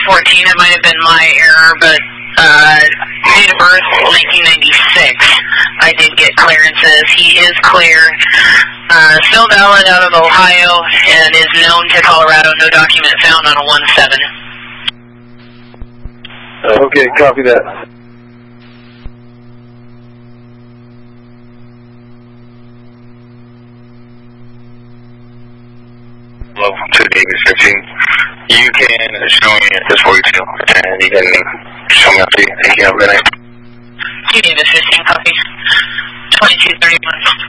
2014. It might have been my error, but date of birth 1996. I did get clearances. He is clear. Still valid out of Ohio and is known to Colorado. No document found on a 1-7. Okay, copy that. Welcome to Davis 15. You can show me at this 42, and you can show me up to you. Thank you. Have a good night. Davis 15, copy. 2231.